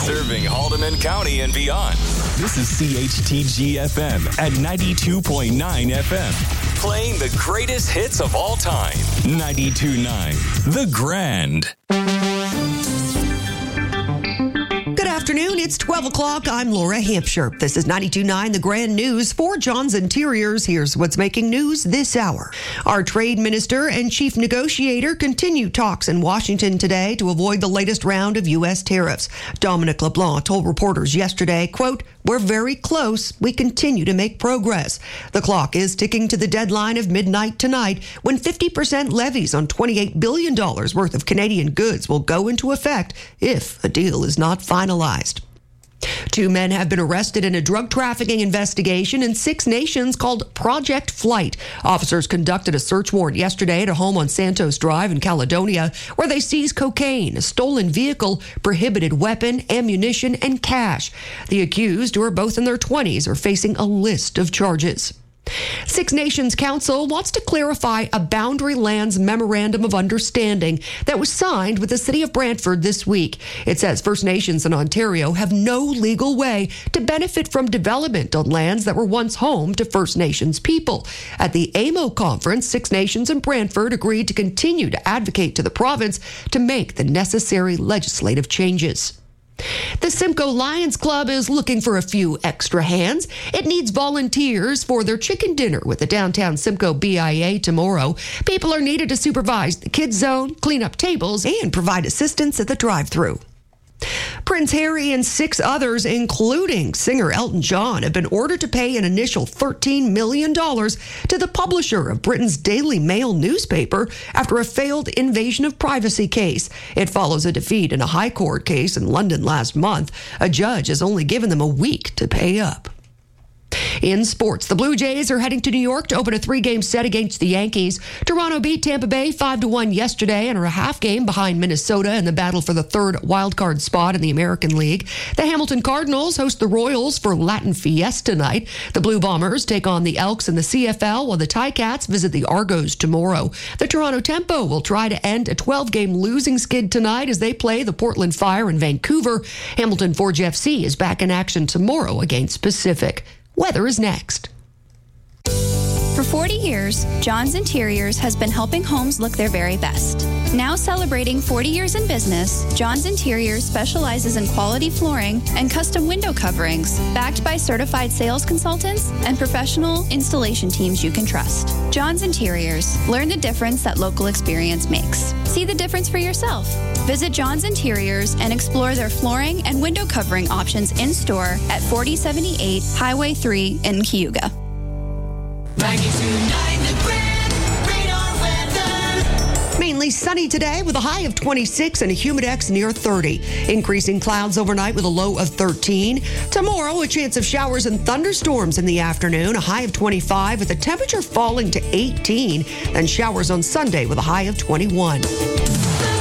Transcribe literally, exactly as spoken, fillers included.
Serving Haldeman County and beyond. This is C H T G F M at ninety-two point nine F M. Playing the greatest hits of all time. ninety-two point nine The Grand. Good afternoon. It's twelve o'clock. I'm Laura Hampshire. This is ninety-two point nine The Grand News for John's Interiors. Here's what's making news this hour. Our trade minister and chief negotiator continue talks in Washington today to avoid the latest round of U S tariffs. Dominic LeBlanc told reporters yesterday, quote, "We're very close. We continue to make progress. The clock is ticking to the deadline of midnight tonight when fifty percent levies on twenty-eight billion dollars worth of Canadian goods will go into effect if a deal is not finalized." Two men have been arrested in a drug trafficking investigation in Six Nations called Project Flight. Officers conducted a search warrant yesterday at a home on Santos Drive in Caledonia where they seized cocaine, a stolen vehicle, prohibited weapon, ammunition, and cash. The accused, who are both in their twenties, are facing a list of charges. Six Nations Council wants to clarify a Boundary Lands Memorandum of Understanding that was signed with the city of Brantford this week. It says First Nations in Ontario have no legal way to benefit from development on lands that were once home to First Nations people. At the A M O conference, Six Nations and Brantford agreed to continue to advocate to the province to make the necessary legislative changes. The Simcoe Lions Club is looking for a few extra hands. It needs volunteers for their chicken dinner with the downtown Simcoe B I A tomorrow. People are needed to supervise the kids zone, clean up tables, and provide assistance at the drive-thru. Prince Harry and six others, including singer Elton John, have been ordered to pay an initial thirteen million dollars to the publisher of Britain's Daily Mail newspaper after a failed invasion of privacy case. It follows a defeat in a high court case in London last month. A judge has only given them a week to pay up. In sports, the Blue Jays are heading to New York to open a three-game set against the Yankees. Toronto beat Tampa Bay five to one yesterday and are a half game behind Minnesota in the battle for the third wildcard spot in the American League. The Hamilton Cardinals host the Royals for Latin Fiesta night. The Blue Bombers take on the Elks in the C F L, while the Ticats visit the Argos tomorrow. The Toronto Tempo will try to end a twelve-game losing skid tonight as they play the Portland Fire in Vancouver. Hamilton Forge F C is back in action tomorrow against Pacific. Weather is next. For forty years, John's Interiors has been helping homes look their very best. Now celebrating forty years in business, John's Interiors specializes in quality flooring and custom window coverings, backed by certified sales consultants and professional installation teams you can trust. John's Interiors. Learn the difference that local experience makes. See the difference for yourself. Visit John's Interiors and explore their flooring and window covering options in-store at forty seventy-eight Highway three in Cayuga. Mainly sunny today with a high of twenty-six and a humidex near thirty. Increasing clouds overnight with a low of thirteen. Tomorrow, a chance of showers and thunderstorms in the afternoon, a high of twenty-five with the temperature falling to eighteen. And showers on Sunday with a high of twenty-one.